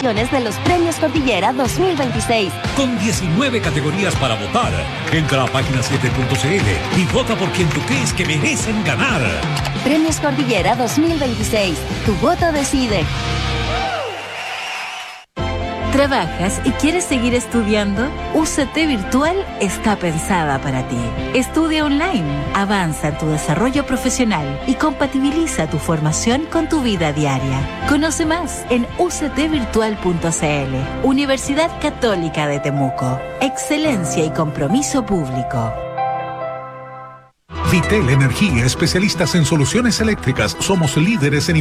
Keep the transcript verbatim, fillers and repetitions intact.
nominaciones de los Premios Cordillera dos mil veintiséis. Con diecinueve categorías para votar. Entra a página siete punto c l y vota por quien tú crees que merecen ganar. Premios Cordillera dos mil veintiséis. Tu voto decide. ¿Trabajas y quieres seguir estudiando? U C T Virtual está pensada para ti. Estudia online, avanza en tu desarrollo profesional y compatibiliza tu formación con tu vida diaria. Conoce más en u c t virtual punto c l. Universidad Católica de Temuco. Excelencia y compromiso público. Vitel Energía, especialistas en soluciones eléctricas. Somos líderes en